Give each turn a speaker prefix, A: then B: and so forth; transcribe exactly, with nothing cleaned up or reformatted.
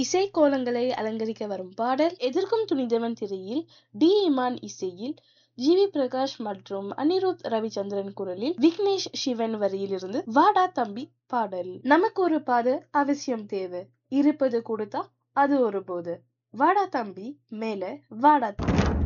A: இசை கோலங்களை அலங்கரிக்க வரும் பாடல் எதிர்க்கும் துணிந்தவன் திரையில் டி இமான் இசையில் ஜி வி பிரகாஷ் மற்றும் அனிருத் ரவிச்சந்திரன் குரலில் விக்னேஷ் சிவன் வரியிலிருந்து வாடா தம்பி பாடல். நமக்கு ஒரு பாது அவசியம் தேவை, இருப்பது கொடுத்தா அது ஒரு போது. வாடா தம்பி மேல வாடா தம்பி.